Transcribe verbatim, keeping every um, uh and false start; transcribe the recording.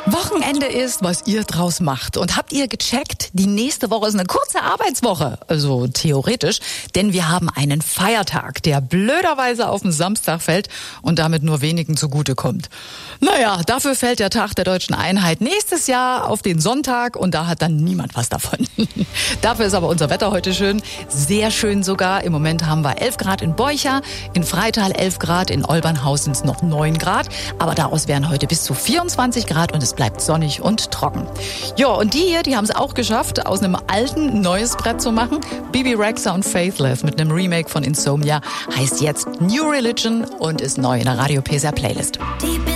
Wochenende ist, was ihr draus macht. Und habt ihr gecheckt, die nächste Woche ist eine kurze Arbeitswoche, also theoretisch, denn wir haben einen Feiertag, der blöderweise auf den Samstag fällt und damit nur wenigen zugutekommt. Naja, dafür fällt der Tag der Deutschen Einheit nächstes Jahr auf den Sonntag und da hat dann niemand was davon. Dafür ist aber unser Wetter heute schön, sehr schön sogar. Im Moment haben wir elf Grad in Beucha, in Freital elf Grad, in Olbernhaus sind es noch neun Grad, aber daraus wären heute bis zu vierundzwanzig Grad und es bleibt sonnig und trocken. Ja, und die hier, die haben es auch geschafft, aus einem alten ein neues Brett zu machen. Bebe Rexha und Faithless mit einem Remake von Insomnia heißt jetzt New Religion und ist neu in der Radio P S R Playlist.